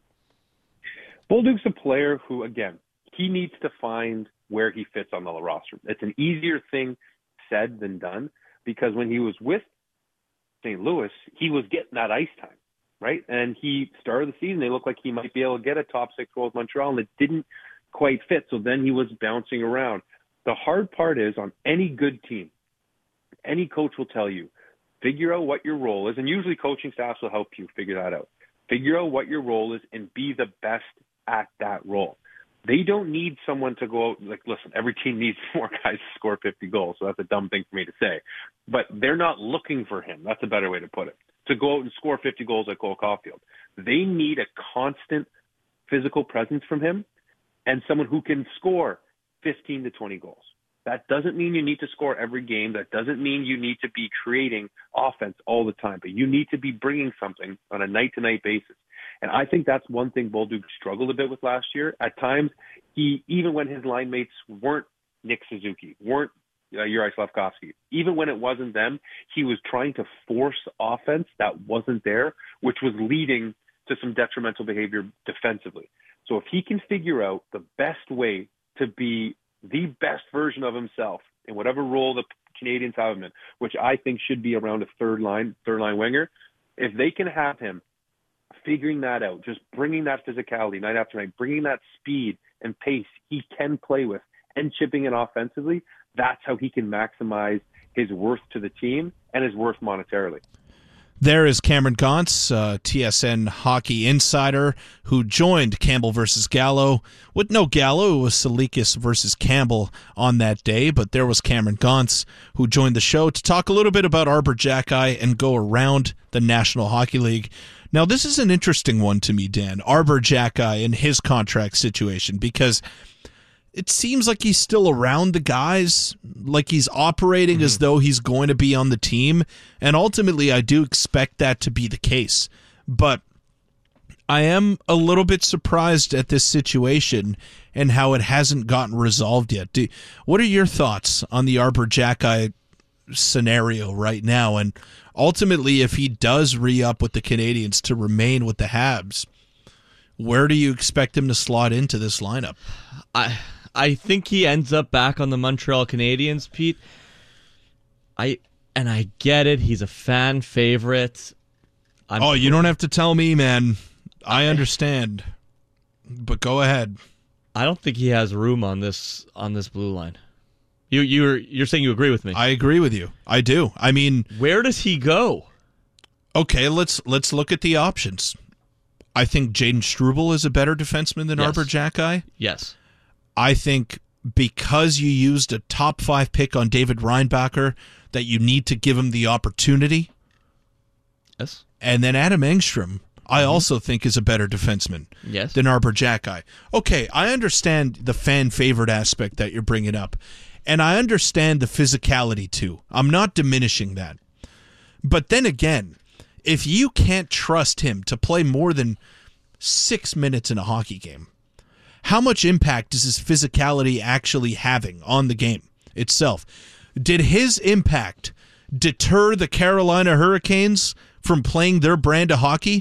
Bolduc's a player who, again, he needs to find where he fits on the roster. It's an easier thing said than done, because when he was with St. Louis, he was getting that ice time, right? And he started the season, they looked like he might be able to get a top 6 role with Montreal, and it didn't quite fit. So then he was bouncing around. The hard part is, on any good team, any coach will tell you, figure out what your role is, and usually coaching staffs will help you figure that out. Figure out what your role is and be the best at that role. They don't need someone to go out, like, listen, every team needs more guys to score 50 goals, so that's a dumb thing for me to say. But they're not looking for him. That's a better way to put it. To go out and score 50 goals like Cole Caulfield. They need a constant physical presence from him and someone who can score 15 to 20 goals. That doesn't mean you need to score every game. That doesn't mean you need to be creating offense all the time. But you need to be bringing something on a night-to-night basis. And I think that's one thing Bolduc struggled a bit with last year. At times, even when his line mates weren't Nick Suzuki, weren't Juraj Slafkovsky, even when it wasn't them, he was trying to force offense that wasn't there, which was leading to some detrimental behavior defensively. So if he can figure out the best way to be the best version of himself in whatever role the Canadians have him in, which I think should be around a third line winger, if they can have him figuring that out, just bringing that physicality night after night, bringing that speed and pace he can play with, and chipping in offensively, that's how he can maximize his worth to the team and his worth monetarily. There is Cameron Gaunce, TSN hockey insider, who joined Campbell versus Gallo. With no Gallo, it was Salikis versus Campbell on that day, but there was Cameron Gaunce, who joined the show to talk a little bit about Arber Xhekaj and go around the National Hockey League. Now, this is an interesting one to me, Dan, Arber Xhekaj and his contract situation, because it seems like he's still around the guys, like he's operating as though he's going to be on the team, and ultimately I do expect that to be the case. But I am a little bit surprised at this situation and how it hasn't gotten resolved yet. What are your thoughts on the Arber Xhekaj scenario right now? And ultimately, if he does re-up with the Canadiens to remain with the Habs, where do you expect him to slot into this lineup? I think he ends up back on the Montreal Canadiens, Pete. I get it. He's a fan favorite. You don't have to tell me, man. I understand. But go ahead. I don't think he has room on this blue line. You're saying you agree with me? I agree with you. I do. I mean, where does he go? Okay, let's look at the options. I think Jaden Struble is a better defenseman than Arber Xhekaj. Yes. I think because you used a top 5 pick on David Reinbacher, that you need to give him the opportunity. Yes. And then Adam Engstrom, I also think, is a better defenseman than Arber Xhekaj. Okay, I understand the fan favorite aspect that you're bringing up, and I understand the physicality too. I'm not diminishing that. But then again, if you can't trust him to play more than 6 minutes in a hockey game, how much impact is his physicality actually having on the game itself? Did his impact deter the Carolina Hurricanes from playing their brand of hockey?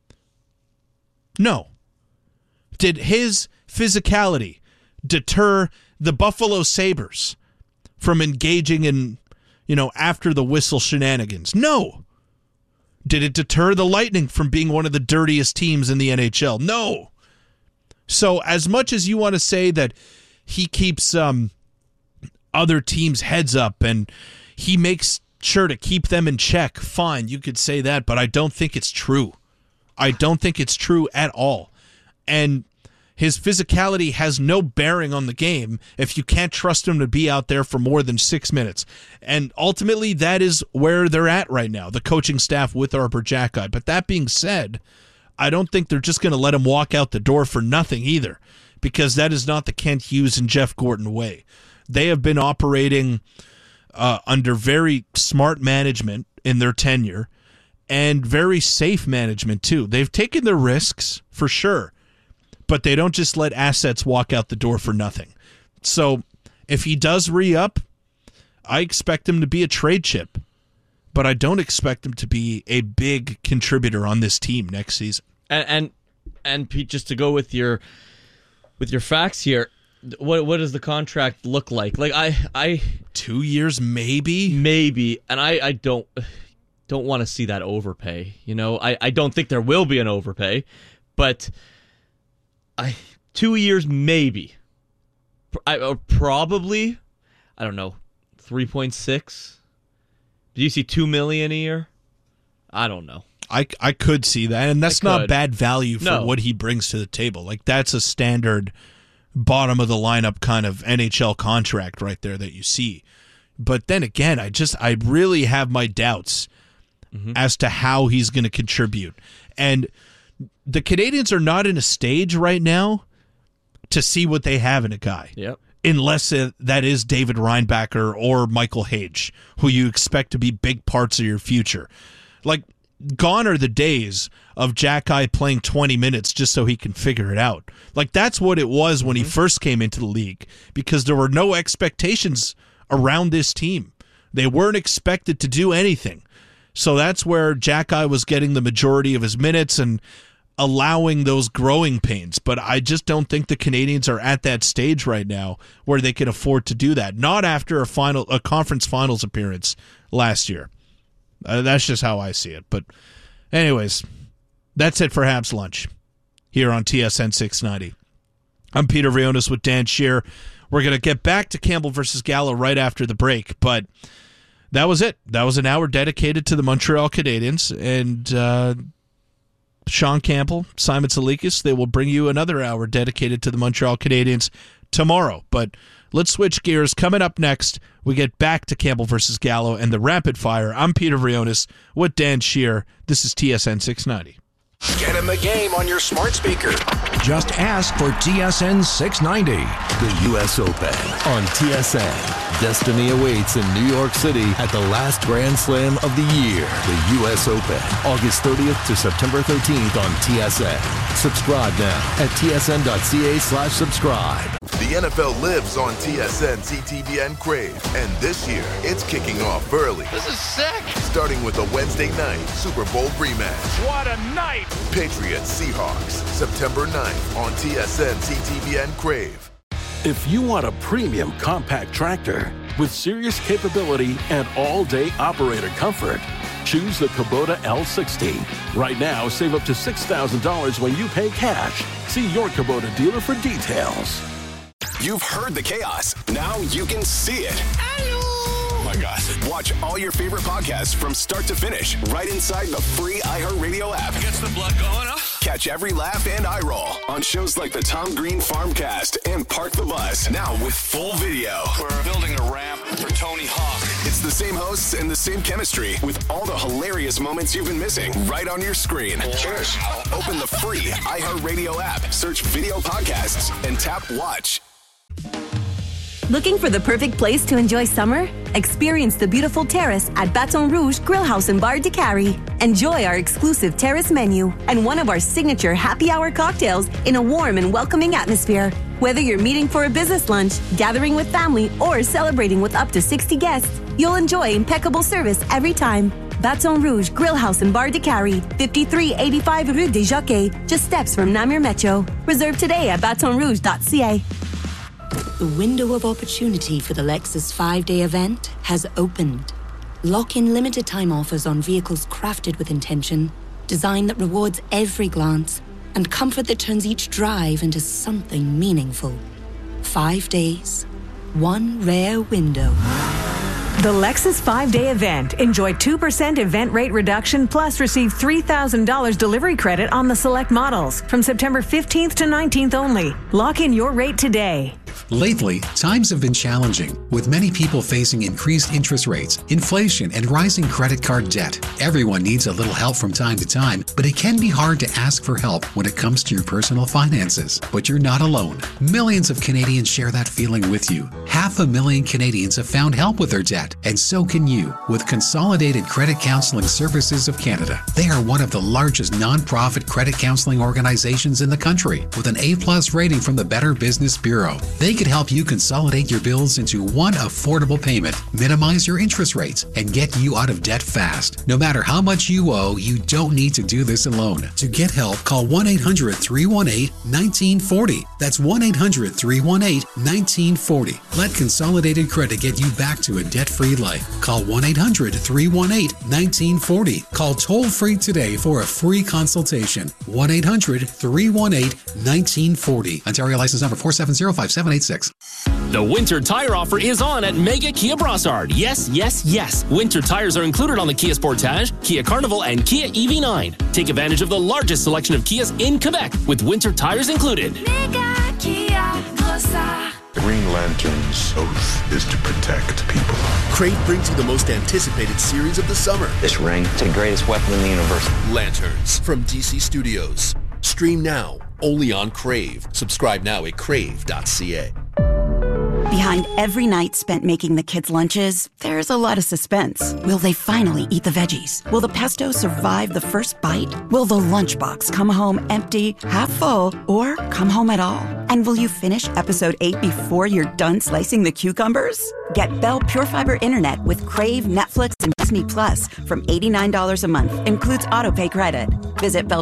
No. Did his physicality deter the Buffalo Sabres from engaging in, after the whistle shenanigans? No. Did it deter the Lightning from being one of the dirtiest teams in the NHL? No. So as much as you want to say that he keeps other teams' heads up and he makes sure to keep them in check, fine, you could say that, but I don't think it's true. I don't think it's true at all. And His physicality has no bearing on the game if you can't trust him to be out there for more than 6 minutes. And ultimately, that is where they're at right now, the coaching staff with Arber Xhekaj. But that being said, I don't think they're just going to let him walk out the door for nothing either, because that is not the Kent Hughes and Jeff Gorton way. They have been operating under very smart management in their tenure and very safe management too. They've taken their risks for sure, but they don't just let assets walk out the door for nothing. So if he does re-up, I expect him to be a trade chip, but I don't expect him to be a big contributor on this team next season. And Pete, just to go with your facts here, what does the contract look like? Like I 2 years maybe, and I don't want to see that overpay. You know, I don't think there will be an overpay, but 2 years maybe. Probably, I don't know, 3.6. Do you see $2 million a year? I don't know. I could see that, and that's not bad value for what he brings to the table. Like, that's a standard bottom of the lineup kind of NHL contract right there that you see. But then again, I really have my doubts as to how he's going to contribute. And the Canadiens are not in a stage right now to see what they have in a guy. Yep. Unless that is David Reinbacher or Michael Hage, who you expect to be big parts of your future. Like, gone are the days of Xhekaj playing 20 minutes just so he can figure it out. Like, that's what it was when he first came into the league, because there were no expectations around this team. They weren't expected to do anything. So that's where Xhekaj was getting the majority of his minutes and allowing those growing pains. But I just don't think the Canadiens are at that stage right now where they can afford to do that. Not after a conference finals appearance last year. That's just how I see it. But anyways, that's it for Habs Lunch here on TSN 690. I'm Peter Vrionis with Dan Scheer. We're going to get back to Campbell versus Gallo right after the break, but that was it. That was an hour dedicated to the Montreal Canadiens, and Sean Campbell, Simon Salikas, they will bring you another hour dedicated to the Montreal Canadiens tomorrow. But let's switch gears. Coming up next, we get back to Campbell versus Gallo and the rapid fire. I'm Peter Vrionis with Dan Scheer. This is TSN 690. Get in the game on your smart speaker. Just ask for TSN 690. The U.S. Open on TSN. Destiny awaits in New York City at the last Grand Slam of the year. The U.S. Open, August 30th to September 13th on TSN. Subscribe now at tsn.ca/subscribe. The NFL lives on TSN, CTVN, Crave. And this year, it's kicking off early. This is sick. Starting with a Wednesday night Super Bowl rematch. What a night. Patriots Seahawks, September 9th on TSN, CTVN, Crave. If you want a premium compact tractor with serious capability and all-day operator comfort, choose the Kubota L60. Right now, save up to $6,000 when you pay cash. See your Kubota dealer for details. You've heard the chaos. Now you can see it. Oh my God. Watch all your favorite podcasts from start to finish right inside the free iHeartRadio app. Gets the blood going, huh? Catch every laugh and eye roll on shows like the Tom Green Farmcast and Park the Bus. Now with full video. We're building a ramp for Tony Hawk. It's the same hosts and the same chemistry with all the hilarious moments you've been missing right on your screen. Cheers. Open the free iHeartRadio app, search video podcasts, and tap watch. Looking for the perfect place to enjoy summer? Experience the beautiful terrace at Baton Rouge Grill House and Bar de Cary. Enjoy our exclusive terrace menu and one of our signature happy hour cocktails in a warm and welcoming atmosphere. Whether you're meeting for a business lunch, gathering with family, or celebrating with up to 60 guests, you'll enjoy impeccable service every time. Baton Rouge Grill House and Bar de Cary, 5385 Rue des Jockeys, just steps from Namur Metro. Reserve today at batonrouge.ca. The window of opportunity for the Lexus 5-day event has opened. Lock in limited time offers on vehicles crafted with intention, design that rewards every glance, and comfort that turns each drive into something meaningful. 5 days, one rare window. The Lexus 5-day event. Enjoy 2% event rate reduction plus receive $3,000 delivery credit on the select models from September 15th to 19th only. Lock in your rate today. Lately, times have been challenging, with many people facing increased interest rates, inflation, and rising credit card debt. Everyone needs a little help from time to time, but it can be hard to ask for help when it comes to your personal finances. But you're not alone. Millions of Canadians share that feeling with you. 500,000 Canadians have found help with their debt, and so can you with Consolidated Credit Counseling Services of Canada. They are one of the largest non-profit credit counseling organizations in the country, with an A+ rating from the Better Business Bureau. They could help you consolidate your bills into one affordable payment, minimize your interest rates, and get you out of debt fast. No matter how much you owe, you don't need to do this alone. To get help, call 1-800-318-1940. That's 1-800-318-1940. Let Consolidated Credit get you back to a debt-free life. Call 1-800-318-1940. Call toll-free today for a free consultation. 1-800-318-1940. Ontario license number 4705786. The winter tire offer is on at Mega Kia Brossard. Yes, yes, yes. Winter tires are included on the Kia Sportage, Kia Carnival, and Kia EV9. Take advantage of the largest selection of Kias in Quebec with winter tires included. Mega Kia Brossard. Green Lantern's oath is to protect people. Crave brings you the most anticipated series of the summer. This ring, it's the greatest weapon in the universe. Lanterns from DC Studios. Stream now, only on Crave. Subscribe now at crave.ca. Behind every night spent making the kids' lunches, there's a lot of suspense. Will they finally eat the veggies? Will the pesto survive the first bite? Will the lunchbox come home empty, half full, or come home at all? And will you finish episode 8 before you're done slicing the cucumbers? Get Bell Pure Fiber Internet with Crave, Netflix, and Disney Plus from $89 a month. Includes autopay credit. Visit Bell